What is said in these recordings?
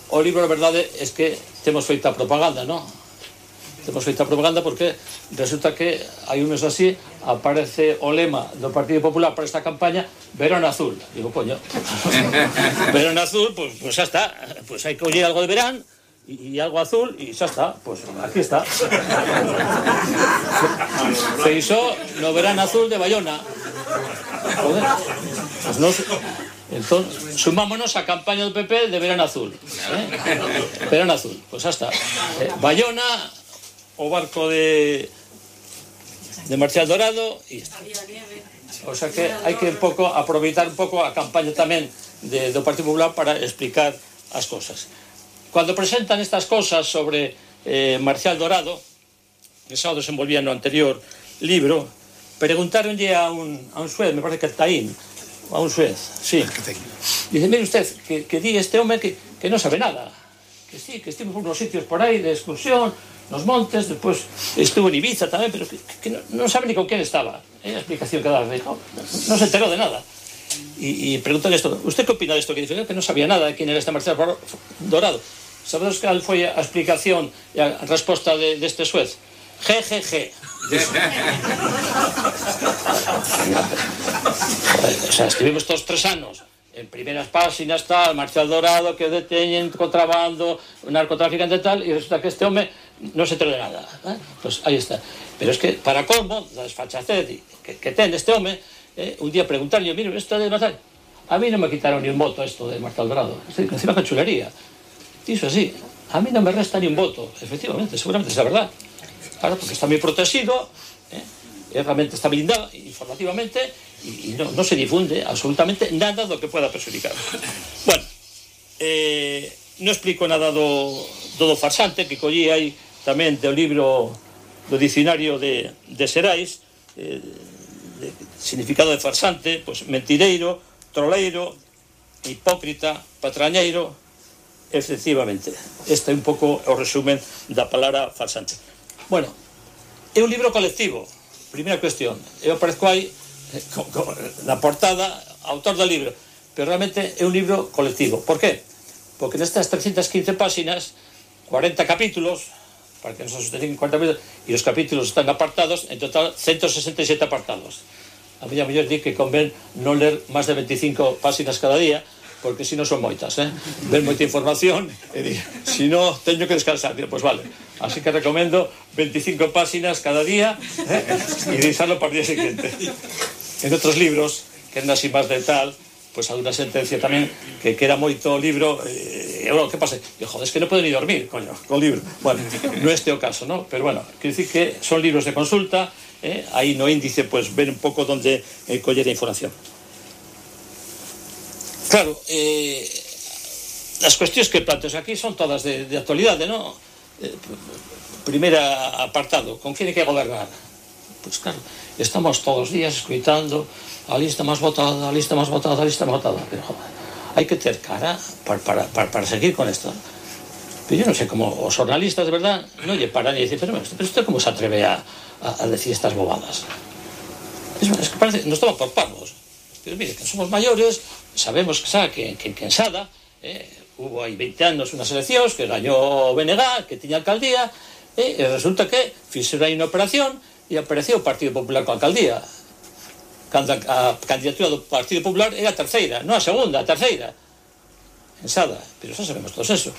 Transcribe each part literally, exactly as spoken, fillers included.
o libro, a verdade, é que temos feita propaganda, non? Temos feita propaganda porque resulta que hai un mes así aparece o lema do Partido Popular para esta campaña, verón azul. Digo, coño, verón azul, pues, pues xa está, pues hai que oír algo de verán e algo azul e xa está, pues aquí está. Feixóo no verán azul de Baiona. Joder, pues non... Entón, sumámonos a campaña do P P de verán azul, eh? Verán azul, pues xa está. eh, Baiona, o barco de de Marcial Dorado e está. O sea que hai que un pouco aproveitar un pouco a campaña tamén de, do Partido Popular para explicar as cosas. Cuando presentan estas cosas sobre eh, Marcial Dorado, que xa o desenvolvía no anterior libro, preguntaronlle a un, a un suez, me parece que Taín, a un suez, sí. Dice, mire usted, que, que di este home que, que non sabe nada. Que sí, que estive por unos sitios por aí de excursión, nos montes, despois estuvo en Ibiza tamén, pero que, que non, non sabe ni con quen estaba. É a explicación que daba, dijo, non se enterou de nada. E, e preguntan isto, usted que opina desto? Que dice, que non sabía nada de quen era este Marcial Dorado. Sabedes cal foi a explicación e a resposta de, deste suez? G G G. O sea, estivemos todos tres anos en primeras páxinas, tal, Marcial Dorado que deteñen contrabando, narcotraficante tal, e resulta que este home non se enterou de nada, eh? Pues aí está. Pero es que, para colmo, da desfachatez que, que ten este home, eh, un día preguntarle, mire, isto de Marcial, a mí non me quitaron ni un voto esto de Marcial Dorado, es decir, encima que chulería. Diso así, a mí non me resta ni un voto, efectivamente, seguramente es la verdad. Claro, porque está moi protegido, eh, realmente está blindado informativamente e, e no, no se difunde absolutamente nada do que pueda perjudicar. Bueno, eh, non explico nada do, do, do farsante, que collí aí tamén do libro do dicionario de, de Xerais, eh, de significado de farsante, pues mentireiro, troleiro, hipócrita, patrañeiro, efectivamente. Este é un pouco o resumen da palabra farsante. Bueno, é un libro colectivo, primeira cuestión. Eu aparezco aí na portada, autor do libro, pero realmente é un libro colectivo. Por qué? Porque nestas trescientas quince páxinas, cuarenta capítulos, para que non se sostengan cuarenta capítulos, e os capítulos están apartados, en total ciento sesenta e sete apartados. A miña muller di que convén non ler máis de veinticinco páxinas cada día, porque si non son moitas, eh? Ven moita información e di, si non, teño que descansar. Digo, pois vale, así que recomendo veinticinco páxinas cada día, eh? E deixarlo para o día seguinte. En outros libros, que eran así máis de tal, pois alguna sentencia tamén, que queda moito libro, e, eh, que pase? E, joder, es que non podo ni dormir, coño, con libro. Bueno, non este o caso, ¿no? Pero bueno, quero dicir que son libros de consulta, eh? Aí no índice, pues, ver un pouco onde eh, coller a información. Claro, eh, as cuestións que planteos aquí son todas de, de actualidade, non? Eh, primeira apartado, con quen hai que gobernar? Pois claro, estamos todos os días escuitando a lista máis votada, a lista máis votada, a lista máis votada, pero joder, hai que ter cara para, para, para, para seguir con esto. Pero yo non sei como os jornalistas, de verdad, non lle paran e dicen, pero, pero usted como se atreve a, a, a decir estas bobadas? Es, es que parece, nos toman por pavos. Pero mire, que somos maiores, sabemos que xa, que, que en Quensada eh, hubo hai veinte anos unhas eleccións que gañou o B N G, que tiña alcaldía, eh, e resulta que fixeron aí unha operación e apareceu o Partido Popular coa alcaldía, cando a, a candidatura do Partido Popular era a terceira, non a segunda, a terceira. Quensada, pero xa sabemos todos eso.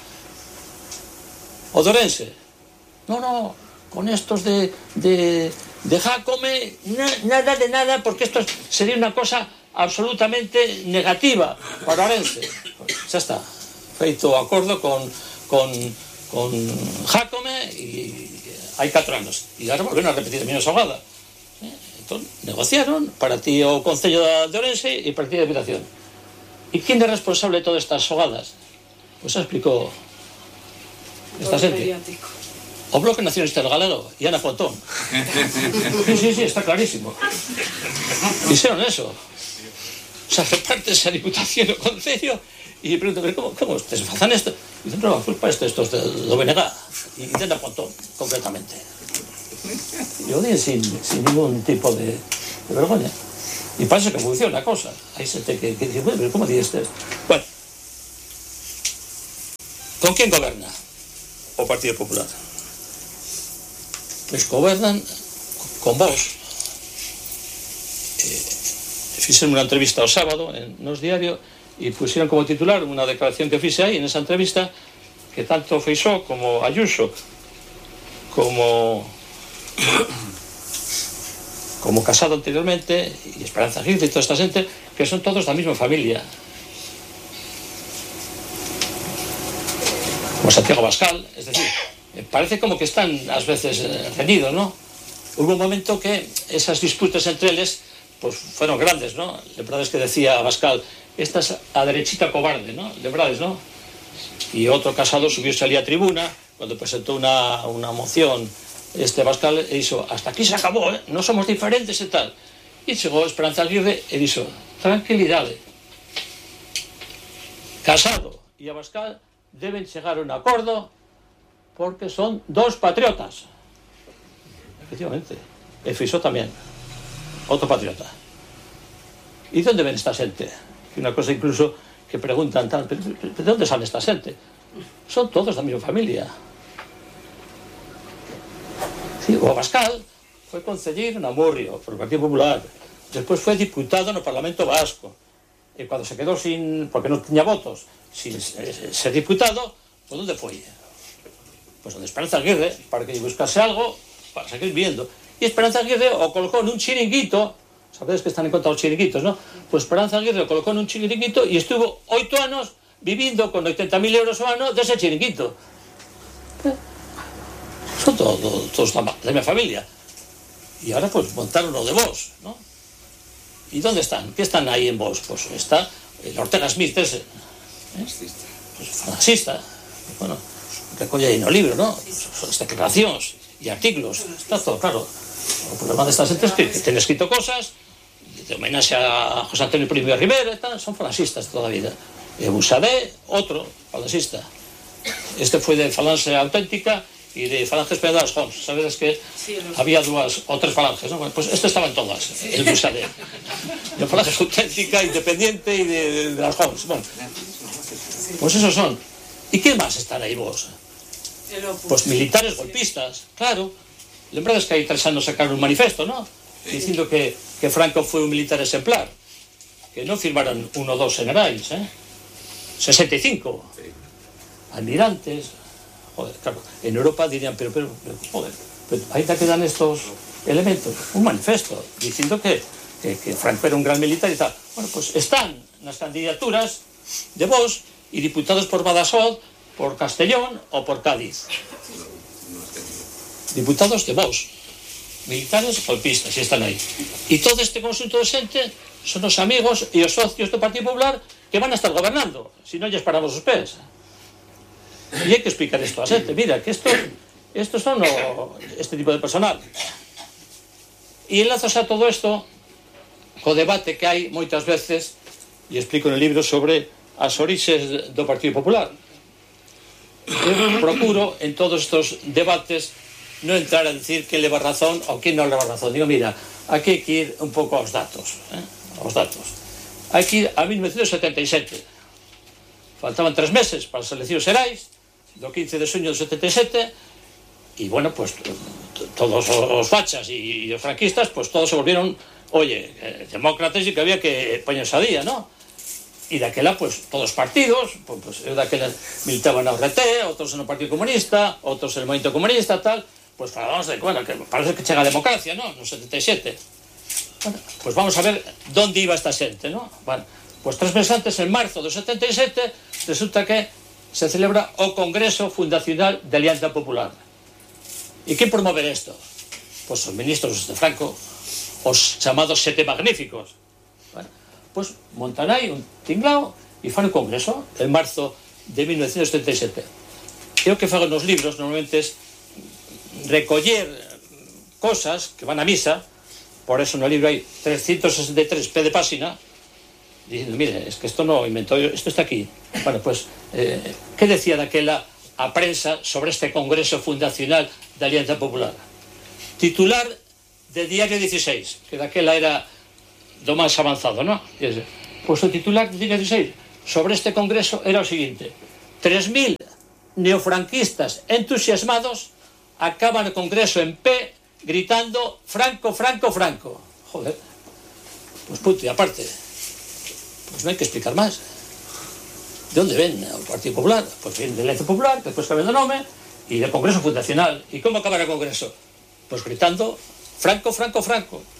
O Dorense, non, non, con estos de de, de Jácome, na, nada de nada, porque esto sería unha cosa absolutamente negativa para Orense. Xa está, feito o acordo con, con, con Jácome e hai catro anos e agora volveron a repetir a mesma xogada, eh? Entón, negociaron para ti o Concello de Orense e para ti a Diputación. E quen é responsable de todas estas xogadas? Pois xa explicou esta xente, o Bloque Nacionalista Galego e Ana Pontón. Sí, sí, sí, está clarísimo. Dixeron eso. O sea, repartes a Diputación o Concello e pregunto, pero como, como ustedes facen esto? E dicen, pero a culpa é estos do B N G e de Ana Pontón, concretamente. E o dicen sin, sin ningún tipo de, de vergoña. E parece que funciona a cosa. Hai xente que, que dice, pero como di este? Bueno, Con quen goberna o Partido Popular? Pois gobernan con vos. Eh, fixeron unha entrevista o sábado en Nos Diario e pusieron como titular unha declaración que fixe aí en esa entrevista, que tanto Feixóo como Ayuso como como Casado anteriormente e Esperanza Aguirre e toda esta xente, que son todos da mesma familia, como Santiago Abascal. Es decir, parece como que están ás veces reñidos, ¿no? Hubo un momento que esas disputas entre eles pues fueron grandes, ¿no? Lembrades que decía Abascal, esta es a derechita cobarde, ¿no? Lembrades, ¿no? Y otro Casado subióse allí a tribuna cuando presentó una, una moción este Abascal e dixo, hasta aquí se acabó, ¿eh? No somos diferentes e tal. E chegou Esperanza Aguirre e dixo, tranquilidade, Casado e Abascal deben chegar a un acordo porque son dos patriotas. Efectivamente. E Feixóo tamén, outro patriota. E de onde ven esta xente? Una cosa incluso que preguntan tal, pero ¿de dónde sale esta xente? Son todos da mesma familia. Sí, o Abascal foi concelleiro na Murrio por o Partido Popular, despois foi diputado no Parlamento Vasco, e cando se quedou sin, porque non tiña votos, sin ser diputado, pues onde foi? Pues onde Esperanza Aguirre, para que lle buscase algo para seguir viviendo. E Esperanza Aguirre o colocou nun chiringuito, sabedes que están en contra os chiringuitos, ¿no? Pues Esperanza Aguirre o colocou nun chiringuito e estuvo oito anos vivindo con oitenta mil euros ao ano dese chiringuito. Son todos, todos da mesma familia. E ahora pues montaron o de Vos, ¿no? ¿Y dónde están? ¿Qué están ahí en Vos? Pues está el Ortega Smith ese, ¿eh? Pues fascista. Bueno, recolle aí no libro, ¿no? Son declaracións e artículos, está todo claro. O problema desta xente é que ten escrito cosas de homenaxe a José Antonio Primo de Rivera e tal, son falanxistas toda a vida. E Busadé, outro falanxista. Este foi de Falange Auténtica e de Falange Espera das Jons. Sabedes que había dúas ou tres falanges, ¿no? Bueno, pues este estaba en todas, el Busadé. De Falange Auténtica, Independiente e de, de las Jons. Bueno, pues esos son. E que máis están aí vos? Pues militares golpistas, claro. Lembrades que hai tres anos sacaron un manifesto, ¿no? Dicindo que, que Franco foi un militar exemplar, que non firmaron un ou dos generais, eh? sesenta e cinco almirantes. Joder, claro, en Europa dirían, pero, pero, pero joder, pero aí te quedan estos elementos, un manifesto dicindo que, que, que Franco era un gran militar e tal. Bueno, pues están nas candidaturas de Vos e diputados por Badajoz, por Castellón ou por Cádiz. Diputados de Vos, militares golpistas, e están aí. E todo este conjunto de xente son os amigos e os socios do Partido Popular que van a estar gobernando, se non lles paramos os pés. E hai que explicar isto a xente, mira, que isto, estos son o, este tipo de personal. E enlazos a todo isto co debate que hai moitas veces, e explico no libro sobre as orixes do Partido Popular. Eu procuro en todos estos debates non entrar a decir que leva razón ou que non leva razón. Digo, mira, aquí hai que ir un pouco aos datos, eh? aos datos. Hai que ir a mil novecientos setenta e sete. Faltaban tres meses para as eleccións xerais, do quince de xuño do setenta e sete, e, bueno, pues, todos os fachas e os franquistas, pues, todos se volvieron, oye, eh, demócratas, e que había que poñerse a día, ¿no? E daquela, pues, todos os partidos, pues, pues, eu daquela militaba na O R T, outros no Partido Comunista, outros en el Movimento Comunista, tal. Pues falamos de, bueno, que parece que chega a democracia, ¿no? No setenta e sete. Bueno, pues vamos a ver dónde iba esta xente, ¿no? Bueno, pues tres meses antes, en marzo do setenta e sete, resulta que se celebra o Congreso Fundacional de Alianza Popular. E que promover isto? Pues os ministros de Franco, os chamados Sete Magníficos. Bueno, pues montan aí un tinglao e fan o Congreso en marzo de mil novecientos setenta e sete. E o que fago nos libros normalmente es recoller cosas que van a misa. Por eso no libro hay trescientos sesenta y tres p de página diciendo, mire, es que esto no inventó yo, esto está aquí. Bueno, pues, eh, ¿qué decía daquela a prensa sobre este Congreso Fundacional de Alianza Popular? Titular de Diario dieciséis, que daquela era do máis avanzado, ¿no? Pues o titular de Diario dieciséis sobre este Congreso era o seguinte: tres mil neofranquistas entusiasmados acaban el Congreso en P gritando Franco, Franco, Franco. Joder, pues punto y aparte. Pues no hay que explicar más. ¿De dónde ven el Partido Popular? Pues viene del Alianza Popular, que después cambió de nombre, y del Congreso Fundacional. ¿Y cómo acaba el Congreso? Pues gritando Franco, Franco, Franco.